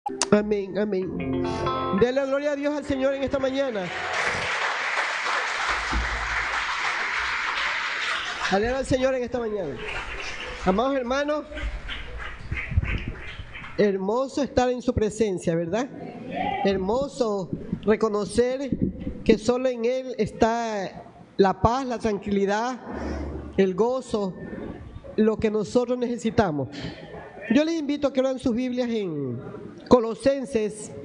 Amén, amén. Dele gloria a Dios al Señor en esta mañana. Alaba al Señor en esta mañana. Amados hermanos, hermoso estar en su presencia, ¿verdad? Hermoso reconocer que solo en Él está la paz, la tranquilidad, el gozo, lo que nosotros necesitamos. Yo les invito a que lean sus Biblias en Colosenses